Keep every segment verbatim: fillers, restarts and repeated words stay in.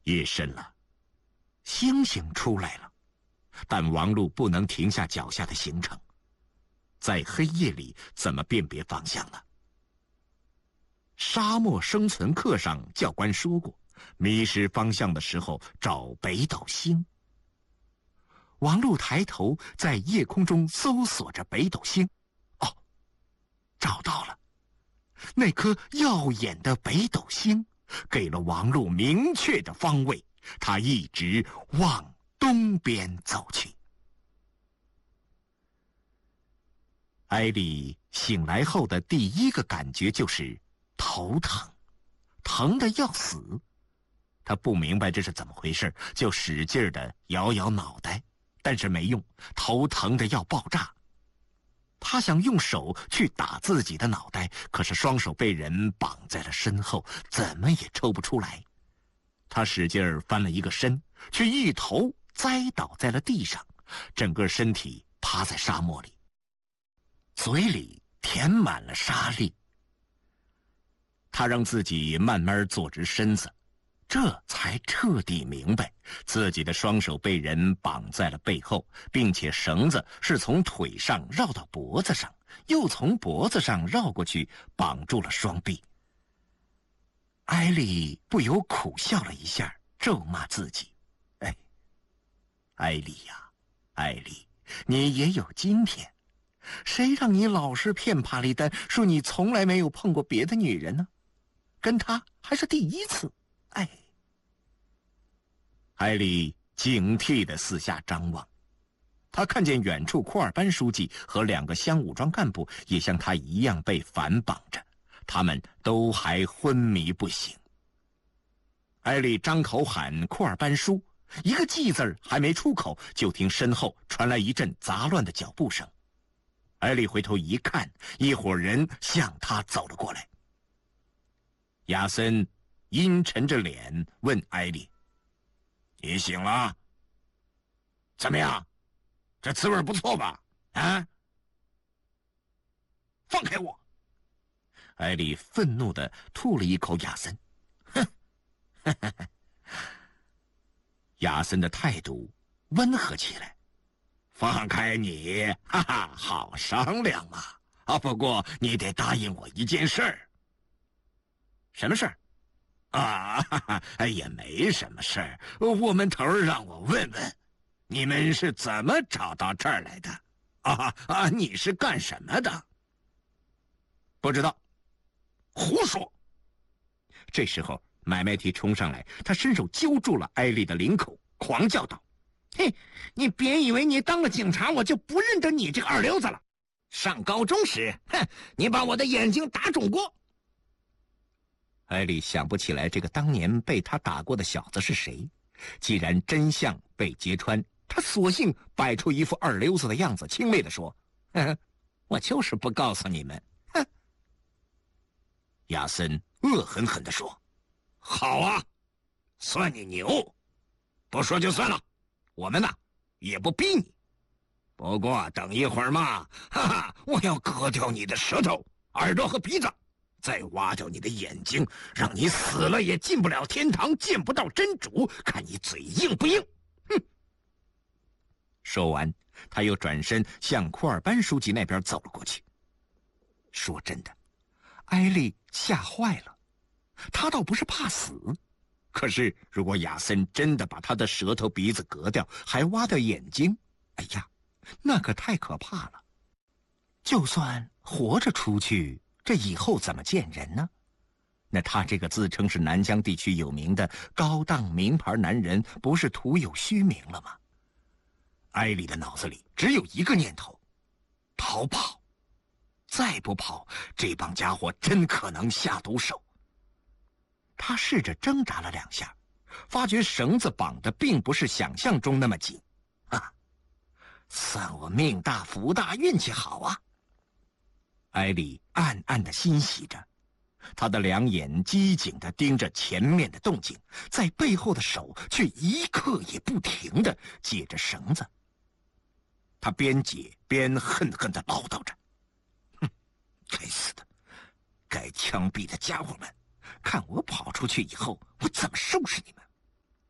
夜深了，星星出来了，但王璐不能停下脚下的行程。在黑夜里怎么辨别方向呢？沙漠生存课上教官说过，迷失方向的时候找北斗星。王璐抬头在夜空中搜索着北斗星，哦，找到了，那颗耀眼的北斗星给了王璐明确的方位，他一直往东边走去。艾莉醒来后的第一个感觉就是头疼，疼得要死。她不明白这是怎么回事，就使劲地摇摇脑袋，但是没用，头疼得要爆炸。她想用手去打自己的脑袋，可是双手被人绑在了身后，怎么也抽不出来。她使劲翻了一个身，却一头栽倒在了地上，整个身体趴在沙漠里，嘴里填满了沙粒。他让自己慢慢坐直身子，这才彻底明白自己的双手被人绑在了背后，并且绳子是从腿上绕到脖子上，又从脖子上绕过去绑住了双臂。艾莉不由苦笑了一下，咒骂自己：哎，艾莉呀，艾莉，你也有今天，谁让你老是骗帕丽丹说你从来没有碰过别的女人呢？跟她还是第一次。哎，艾莉警惕地四下张望，她看见远处库尔班书记和两个乡武装干部也像他一样被反绑着，他们都还昏迷不醒。艾莉张口喊库尔班书，一个记字还没出口，就听身后传来一阵杂乱的脚步声。艾莉回头一看，一伙人向她走了过来。亚森阴沉着脸问艾莉：你醒了？怎么样？这滋味不错吧？啊！放开我！艾莉愤怒地吐了一口亚森。哼！亚森的态度温和起来。放开你，哈哈，好商量嘛！啊，不过你得答应我一件事儿。什么事儿？啊，哈哈，也没什么事儿。我们头让我问问，你们是怎么找到这儿来的？啊啊，你是干什么的？不知道。胡说！这时候，买卖提冲上来，他伸手揪住了艾莉的领口，狂叫道：嘿，你别以为你当了警察，我就不认得你这个二流子了。上高中时，哼，你把我的眼睛打肿过。艾莉想不起来这个当年被他打过的小子是谁。既然真相被揭穿，他索性摆出一副二流子的样子，轻蔑地说：呵呵，我就是不告诉你们。哼！亚森恶狠狠地说：好啊，算你牛，不说就算了，我们呢也不逼你。不过等一会儿嘛，哈哈，我要割掉你的舌头、耳朵和鼻子，再挖掉你的眼睛，让你死了也进不了天堂，见不到真主，看你嘴硬不硬。哼！说完，他又转身向库尔班书记那边走了过去。说真的，艾莉吓坏了。他倒不是怕死，可是如果亚森真的把他的舌头鼻子割掉，还挖掉眼睛，哎呀，那可太可怕了。就算活着出去，这以后怎么见人呢？那他这个自称是南疆地区有名的高档名牌男人，不是徒有虚名了吗？艾莉的脑子里只有一个念头：逃跑。再不跑，这帮家伙真可能下毒手。他试着挣扎了两下，发觉绳子绑的并不是想象中那么紧。啊，算我命大福大，运气好啊！艾莉暗暗地欣喜着，他的两眼机警地盯着前面的动静，在背后的手却一刻也不停地解着绳子。他边解边恨恨地唠叨着：哼，该死的，该枪毙的家伙们，看我跑出去以后，我怎么收拾你们！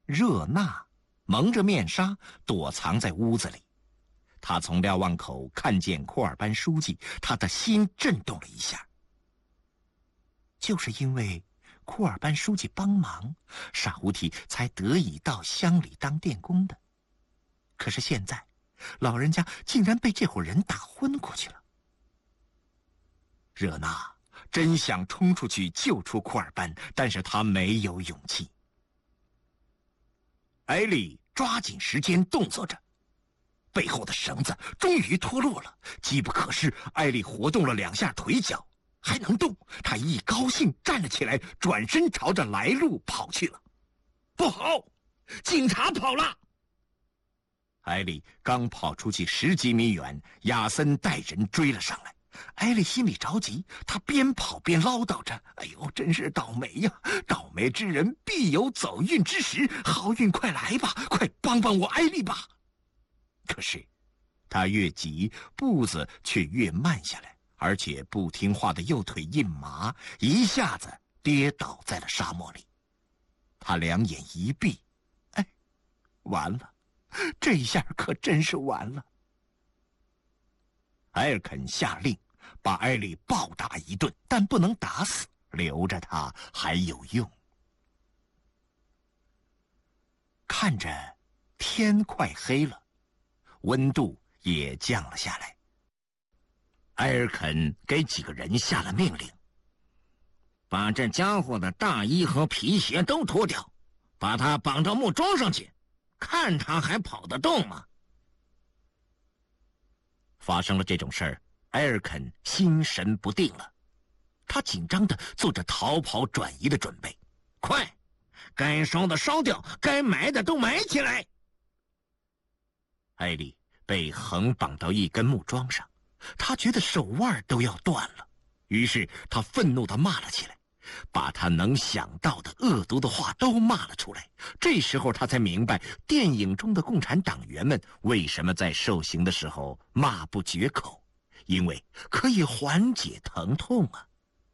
热娜蒙着面纱躲藏在屋子里。他从瞭望口看见库尔班书记，他的心震动了一下。就是因为库尔班书记帮忙，沙胡提才得以到乡里当电工的。可是现在，老人家竟然被这伙人打昏过去了。热娜真想冲出去救出库尔班，但是他没有勇气。艾丽抓紧时间动作着，背后的绳子终于脱落了。机不可失，艾丽活动了两下腿脚，还能动。她一高兴站了起来，转身朝着来路跑去了。不好，警察跑了！艾丽刚跑出去十几米远，亚森带人追了上来。艾丽心里着急，她边跑边唠叨着：“哎呦，真是倒霉呀！倒霉之人必有走运之时，好运快来吧，快帮帮我艾丽吧！”可是，她越急，步子却越慢下来，而且不听话的右腿一麻，一下子跌倒在了沙漠里。她两眼一闭，哎，完了，这下可真是完了。埃尔肯下令把艾丽暴打一顿，但不能打死，留着她还有用。看着天快黑了，温度也降了下来。埃尔肯给几个人下了命令：把这家伙的大衣和皮鞋都脱掉，把他绑到木桩上去，看他还跑得动吗？发生了这种事儿，埃尔肯心神不定了，他紧张地做着逃跑转移的准备。快，该烧的烧掉，该埋的都埋起来。艾丽被横绑到一根木桩上，他觉得手腕都要断了，于是他愤怒地骂了起来，把他能想到的恶毒的话都骂了出来。这时候他才明白，电影中的共产党员们为什么在受刑的时候骂不绝口，因为可以缓解疼痛啊！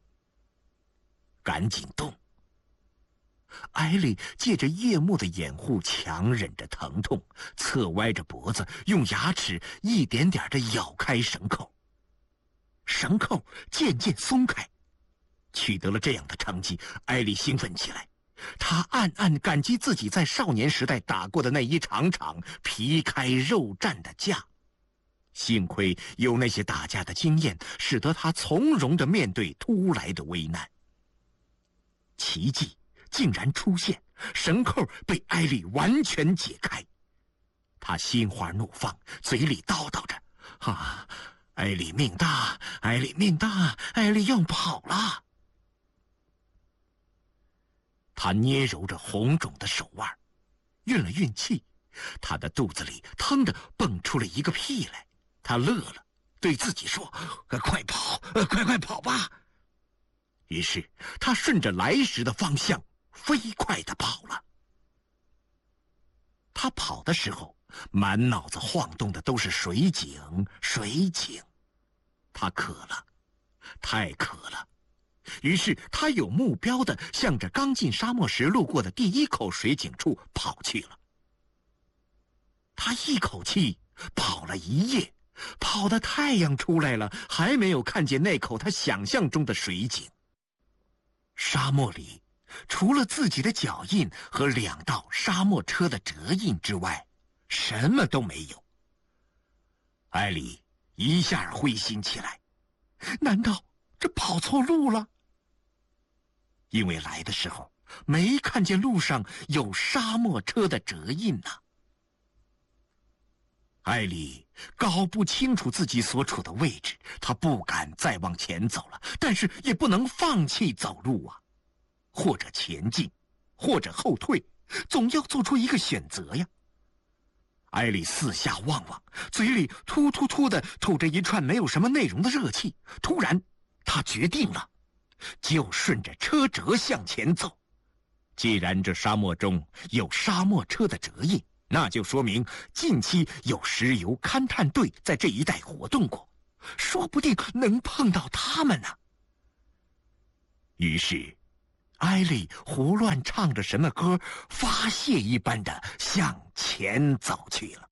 赶紧动！艾丽借着夜幕的掩护，强忍着疼痛，侧歪着脖子，用牙齿一点点地咬开绳扣。绳扣渐渐松开。取得了这样的成绩，艾丽兴奋起来。她暗暗感激自己在少年时代打过的那一场场皮开肉绽的架。幸亏有那些打架的经验，使得她从容地面对突来的危难。奇迹竟然出现，绳扣被艾丽完全解开。她心花怒放，嘴里叨叨着：“啊，艾丽命大，艾丽命大，艾丽要跑了。”他捏揉着红肿的手腕，运了运气，他的肚子里腾地蹦出了一个屁来。他乐了，对自己说：“快跑，快快跑吧！”于是他顺着来时的方向飞快地跑了。他跑的时候，满脑子晃动的都是水井，水井。他渴了，太渴了。于是他有目标地向着刚进沙漠时路过的第一口水井处跑去了。他一口气跑了一夜，跑到太阳出来了，还没有看见那口他想象中的水井。沙漠里除了自己的脚印和两道沙漠车的折印之外，什么都没有。艾丽一下灰心起来，难道这跑错路了？因为来的时候没看见路上有沙漠车的折印呢。艾丽搞不清楚自己所处的位置，她不敢再往前走了，但是也不能放弃走路啊，或者前进，或者后退，总要做出一个选择呀。艾丽四下望望，嘴里突突突地吐着一串没有什么内容的热气。突然她决定了，就顺着车辙向前走。既然这沙漠中有沙漠车的折印，那就说明近期有石油勘探队在这一带活动过，说不定能碰到他们呢。于是艾莉胡乱唱着什么歌，发泄一般的向前走去了。